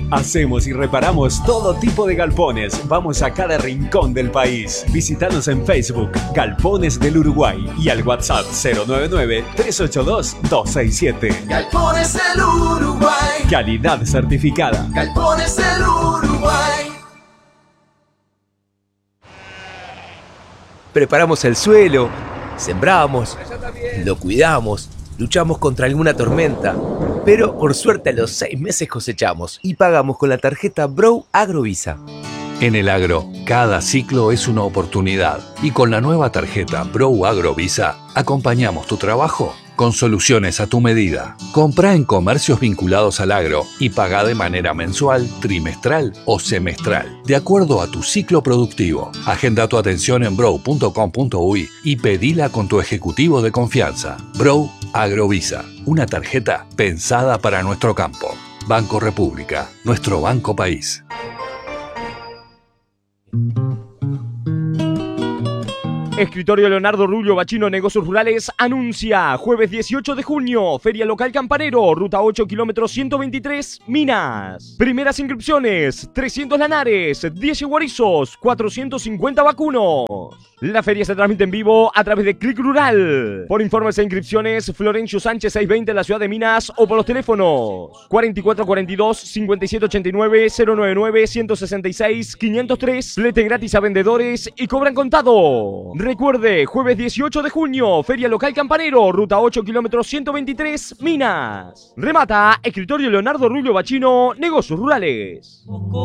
Hacemos y reparamos todo tipo de galpones. Vamos a cada rincón del país. Visítanos en Facebook, Galpones del Uruguay, y al WhatsApp 099-382-267. Galpones del Uruguay. Calidad certificada. Galpones del Uruguay. Preparamos el suelo, sembramos, lo cuidamos, luchamos contra alguna tormenta, pero por suerte a los 6 meses cosechamos y pagamos con la tarjeta Bro Agrovisa. En el agro, cada ciclo es una oportunidad y con la nueva tarjeta Bro Agrovisa acompañamos tu trabajo con soluciones a tu medida. Comprá en comercios vinculados al agro y pagá de manera mensual, trimestral o semestral, de acuerdo a tu ciclo productivo. Agenda tu atención en bro.com.uy y pedila con tu ejecutivo de confianza. Bro Agrovisa, una tarjeta pensada para nuestro campo. Banco República, nuestro banco país. Escritorio Leonardo Rullo Bachino Negocios Rurales anuncia jueves 18 de junio, Feria Local Campanero, Ruta 8, kilómetro 123, Minas. Primeras inscripciones, 300 lanares, 10 guarizos, 450 vacunos. La feria se transmite en vivo a través de Click Rural. Por informes e inscripciones, Florencio Sánchez 620 en la ciudad de Minas o por los teléfonos 4442-5789-099-166-503. Flete gratis a vendedores y cobran contado. Recuerde, jueves 18 de junio, Feria Local Campanero, Ruta 8, kilómetro 123, Minas. Remata Escritorio Leonardo Rullo Bachino, Negocios Rurales.